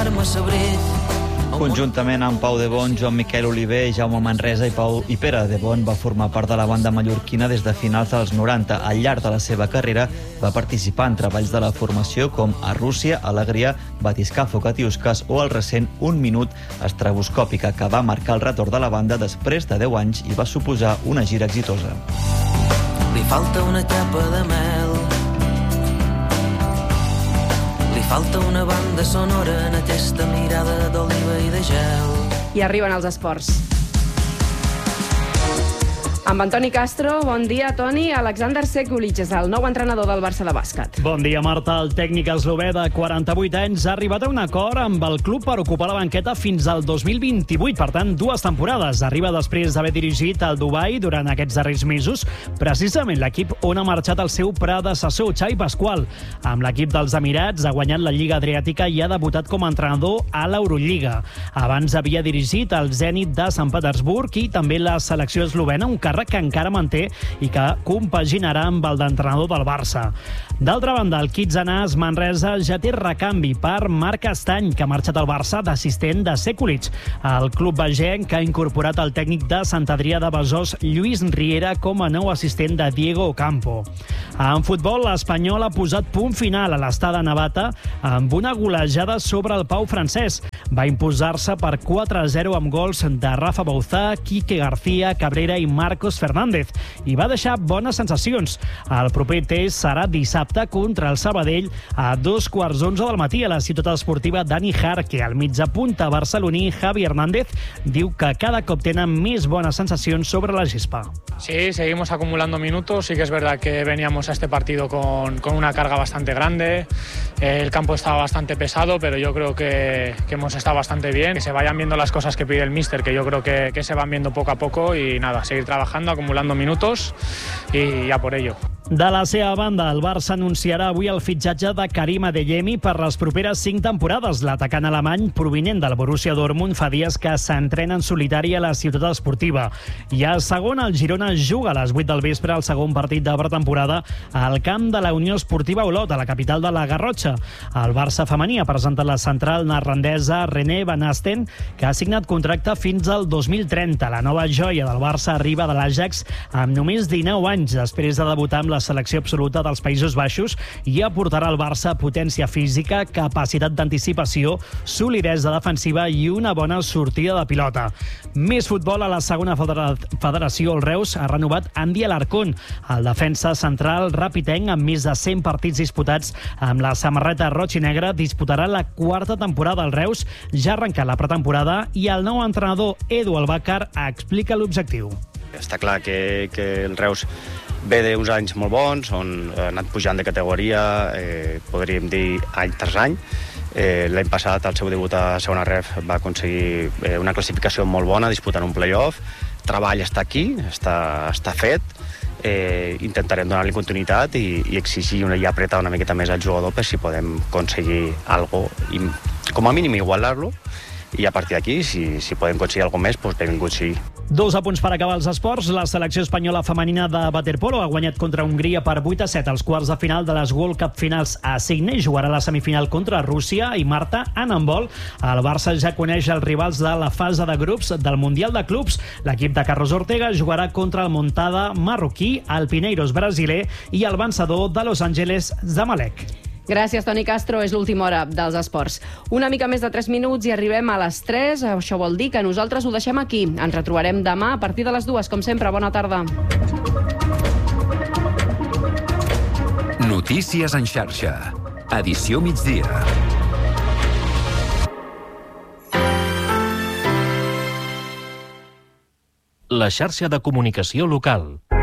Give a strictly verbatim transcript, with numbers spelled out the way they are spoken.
Conjuntament amb Pau de Bon, Joan Miquel Oliver, Jaume Manresa i Pau i Pere de Bon va formar part de la banda mallorquina des de finals dels noranta. Al llarg de la seva carrera va participar en treballs de la formació com A Rússia, Alegria, Batiscafo, Catiusques o el recent Un minut estroboscòpica, que va marcar el retorn de la banda després de deu anys i va suposar una gira exitosa. Li falta una capa de mel, li falta una banda sonora en aquesta mirada d'oliva i de gel. I arriben els esports. Amb Antoni Castro, bon dia, Toni. Alexander Sekulic és el nou entrenador del Barça de bàsquet. Bon dia, Marta. El tècnic eslové de quaranta-vuit anys ha arribat a un acord amb el club per ocupar la banqueta fins al dos mil vint-i-vuit, per tant, dues temporades. Arriba després d'haver dirigit el Dubai durant aquests darrers mesos, precisament l'equip on ha marxat el seu predecessor, Xavi Pasqual. Amb l'equip dels Emirats ha guanyat la Lliga Adriàtica i ha debutat com a entrenador a l'Eurolliga. Abans havia dirigit el Zenit de Sant Petersburg i també la selecció eslovena, un càrrec que encara manté i que compaginarà amb el d'entrenador del Barça. D'altra banda, el Kitsanàs Manresa ja té recanvi per Marc Estany, que ha marxat al Barça d'assistent de Sekulic. El club vegenc ha incorporat el tècnic de Sant Adrià de Besòs, Lluís Riera, com a nou assistent de Diego Ocampo. En futbol, l'Espanyol ha posat punt final a l'estada Navata amb una golejada sobre el Pau francès. Va imposar-se per quatre a zero amb gols de Rafa Bouzá, Quique García, Cabrera i Marcos Fernández, i va deixar bones sensacions. El proper test serà dissabte contra el Sabadell a dos quarts d'onze del matí a la ciutat esportiva Dani Jarque. El mitjapunta barceloní Javi Hernández diu que cada cop tenen més bones sensacions sobre la gespa. Sí, seguimos acumulando minutos. Sí que es verdad que veníamos a este partido con, con una carga bastante grande. El campo estaba bastante pesado, pero yo creo que, que hemos estado bastante bien. Que se vayan viendo las cosas que pide el míster, que yo creo que, que se van viendo poco a poco, y nada, seguir trabajando, acumulando minutos y ya por ello. De la seva banda, el Barça anunciarà avui el fitxatge de Karim Adeyemi per les properes cinc temporades. L'atacant alemany, provinent del Borussia Dortmund, fa dies que s'entrena en solitari a la ciutat esportiva. I a segona, el Girona juga a les vuit del vespre el segon partit de pretemporada al camp de la Unió Esportiva Olot, a la capital de la Garrotxa. El Barça femení ha presentat la central neerlandesa René Van Asten, que ha signat contracte fins al dos mil trenta. La nova joia del Barça arriba de l'Ajax amb només dinou anys, després de debutar amb la selecció absoluta dels Països Baixos, i aportarà al Barça potència física, capacitat d'anticipació, solidesa defensiva i una bona sortida de pilota. Més futbol a la segona federació. El Reus ha renovat Andy Alarcón, el defensa central rapitenc amb més de cent partits disputats amb la samarreta roig i negra. Disputarà la quarta temporada al Reus, ja ha arrencat la pretemporada, i el nou entrenador Edu Albàcar explica l'objectiu. Està clar que, que el Reus ve d'uns anys molt bons, on ha anat pujant de categoria, eh, podríem dir any tras any. Eh, L'any passat, al seu debut a segona ref, va aconseguir eh, una classificació molt bona, disputant un play-off. Treball està aquí, està, està fet. Eh, intentarem donar-li continuïtat i, i exigir una, i apretar una miqueta més al jugador per si podem aconseguir alguna cosa, com a mínim igualar-lo, i a partir d'aquí, si, si podem aconseguir alguna més, doncs benvingut sigui. Dos apunts per acabar els esports. La selecció espanyola femenina de waterpolo ha guanyat contra Hongria per vuit a set als quarts de final de les World Cup finals a Sydney. Jugarà la semifinal contra Rússia. I Marta, en handbol, el Barça ja coneix els rivals de la fase de grups del Mundial de Clubs. L'equip de Carlos Ortega jugarà contra el Montada marroquí, el Pineiros brasiler i el vencedor de Los Angeles Zamalek. Gràcies, Toni Castro. És l'última hora dels esports. Una mica més de tres minuts i arribem a les tres. Això vol dir que nosaltres ho deixem aquí. Ens retrobarem demà a partir de les dues, com sempre. Bona tarda. Notícies en xarxa. Edició migdia. La xarxa de comunicació local.